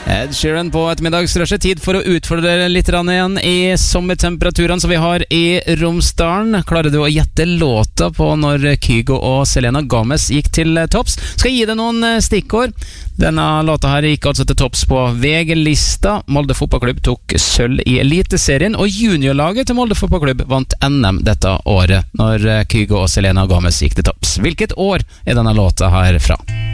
Ed Sheeran på ettermiddagsrushet, tid for å utfordre litt igjen i sommertemperaturene som vi har i Romsdalen. Klarer du å gjette låta på når Kygo og Selena Gomez gikk til topps? Skal jeg gi deg noen stikkord. Denne låta her gikk altså til topps på VG-lista. Molde fotballklubb tok sølv i Eliteserien, og juniorlaget til Molde fotballklubb vant NM dette året når Kygo og Selena Gomez gikk til topps. Hvilket år er denne låta her fra?